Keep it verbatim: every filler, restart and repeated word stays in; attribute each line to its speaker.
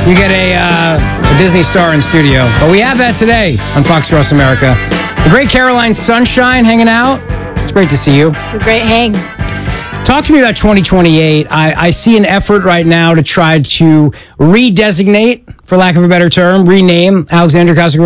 Speaker 1: you get a, uh, a Disney star in studio. But we have that today on Fox Cross America. The great Caroline Sunshine hanging out. It's great to see you.
Speaker 2: It's a great hang.
Speaker 1: Talk to me about twenty twenty-eight. I, I see an effort right now to try to redesignate, for lack of a better term, rename Alexandria Ocasio